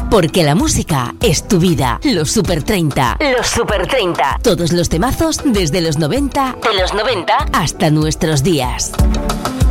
Porque la música es tu vida. Los Super 30. Los Super 30. Todos los temazos desde los 90, de los 90 hasta nuestros días.